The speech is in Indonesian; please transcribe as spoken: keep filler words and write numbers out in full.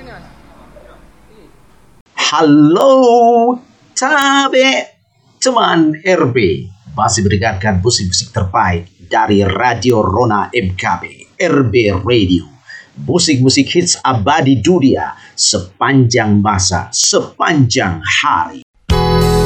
Halo, Tabe, teman R B. Masih mendengarkan musik-musik terbaik dari Radio Rona M K B, R B Radio. Musik-musik hits abadi dunia sepanjang masa, sepanjang hari.